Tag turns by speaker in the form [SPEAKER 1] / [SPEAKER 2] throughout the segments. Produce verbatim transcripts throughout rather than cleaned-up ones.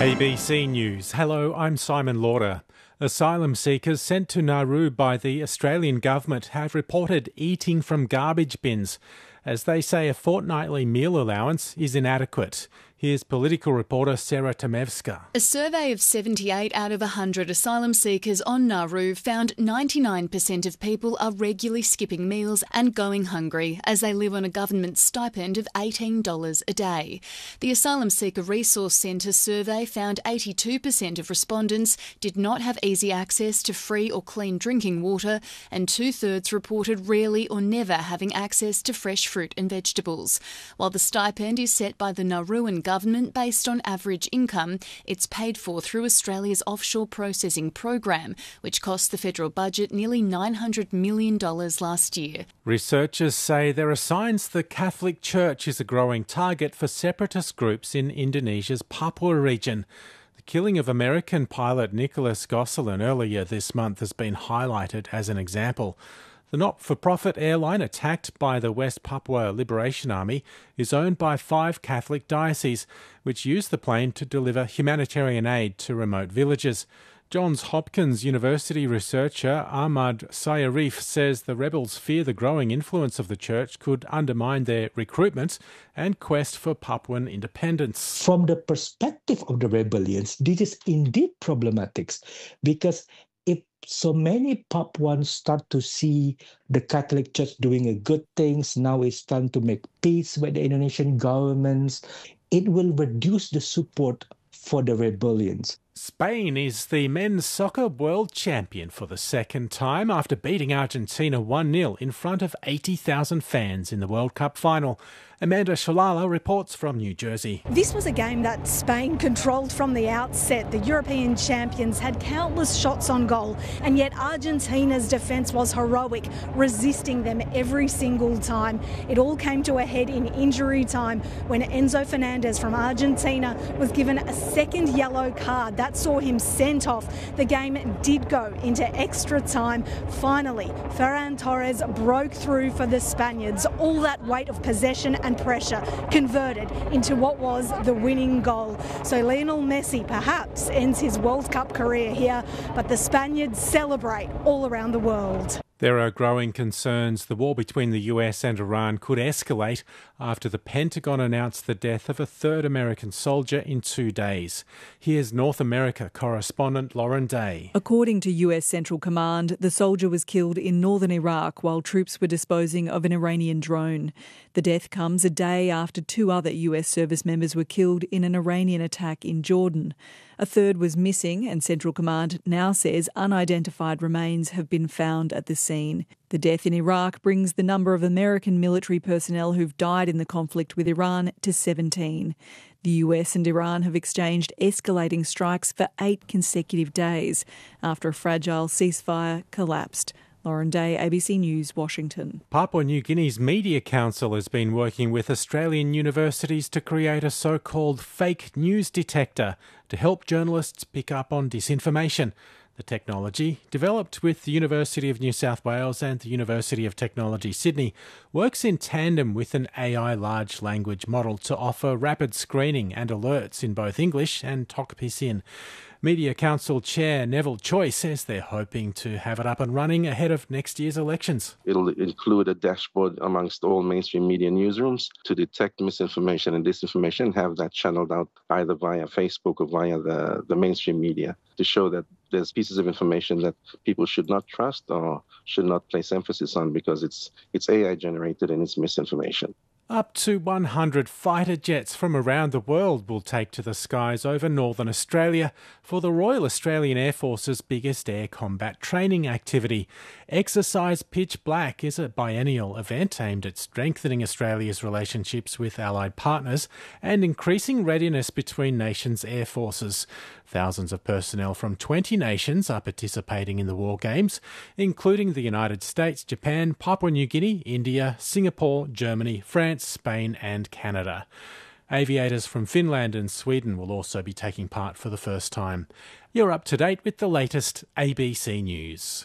[SPEAKER 1] A B C News. Hello, I'm Simon Lauder. Asylum seekers sent to Nauru by the Australian government have reported eating from garbage bins, as they say a fortnightly meal allowance is inadequate. Here's political reporter Sarah Tomevska.
[SPEAKER 2] A survey of seventy-eight out of one hundred asylum seekers on Nauru found ninety-nine percent of people are regularly skipping meals and going hungry as they live on a government stipend of eighteen dollars a day. The Asylum Seeker Resource Centre survey found eighty-two percent of respondents did not have easy access to free or clean drinking water, and two-thirds reported rarely or never having access to fresh fruit and vegetables. While the stipend is set by the Nauruan government based on average income, it's paid for through Australia's offshore processing program, which cost the federal budget nearly nine hundred million dollars last year.
[SPEAKER 1] Researchers say there are signs the Catholic Church is a growing target for separatist groups in Indonesia's Papua region. The killing of American pilot Nicholas Gosselin earlier this month has been highlighted as an example. The not-for-profit airline attacked by the West Papua Liberation Army is owned by five Catholic dioceses, which use the plane to deliver humanitarian aid to remote villages. Johns Hopkins University researcher Ahmad Sayarif says the rebels fear the growing influence of the church could undermine their recruitment and quest for Papuan independence.
[SPEAKER 3] From the perspective of the rebellions, this is indeed problematic because if so many Papuans start to see the Catholic Church doing a good things, now it's time to make peace with the Indonesian governments, it will reduce the support for the rebellions.
[SPEAKER 1] Spain is the men's soccer world champion for the second time after beating Argentina one nil in front of eighty thousand fans in the World Cup final. Amanda Shalala reports from New Jersey.
[SPEAKER 4] This was a game that Spain controlled from the outset. The European champions had countless shots on goal, and yet Argentina's defence was heroic, resisting them every single time. It all came to a head in injury time when Enzo Fernandez from Argentina was given a second yellow card. That saw him sent off. The game did go into extra time. Finally, Ferran Torres broke through for the Spaniards. All that weight of possession and pressure converted into what was the winning goal. So Lionel Messi perhaps ends his World Cup career here, but the Spaniards celebrate all around the world.
[SPEAKER 1] There are growing concerns the war between the U S and Iran could escalate after the Pentagon announced the death of a third American soldier in two days. Here's North America correspondent Lauren Day.
[SPEAKER 5] According to U S Central Command, the soldier was killed in northern Iraq while troops were disposing of an Iranian drone. The death comes a day after two other U S service members were killed in an Iranian attack in Jordan. A third was missing, and Central Command now says unidentified remains have been found at the scene. The death in Iraq brings the number of American military personnel who've died in the conflict with Iran to seventeen. The U S and Iran have exchanged escalating strikes for eight consecutive days after a fragile ceasefire collapsed. Lauren Day, A B C News, Washington.
[SPEAKER 1] Papua New Guinea's Media Council has been working with Australian universities to create a so-called fake news detector to help journalists pick up on disinformation. The technology, developed with the University of New South Wales and the University of Technology Sydney, works in tandem with an A I large language model to offer rapid screening and alerts in both English and Tok Pisin. Media Council Chair Neville Choi says they're hoping to have it up and running ahead of next year's elections.
[SPEAKER 6] It'll include a dashboard amongst all mainstream media newsrooms to detect misinformation and disinformation and have that channeled out either via Facebook or via the, the mainstream media to show that there's pieces of information that people should not trust or should not place emphasis on because it's it's A I generated and it's misinformation.
[SPEAKER 1] Up to one hundred fighter jets from around the world will take to the skies over northern Australia for the Royal Australian Air Force's biggest air combat training activity. Exercise Pitch Black is a biennial event aimed at strengthening Australia's relationships with allied partners and increasing readiness between nations' air forces. Thousands of personnel from twenty nations are participating in the War Games, including the United States, Japan, Papua New Guinea, India, Singapore, Germany, France, Spain and Canada. Aviators from Finland and Sweden will also be taking part for the first time. You're up to date with the latest A B C News.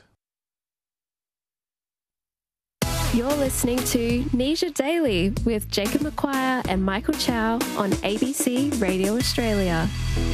[SPEAKER 7] You're listening to Nisha Daily with Jacob McQuire and Michael Chow on A B C Radio Australia.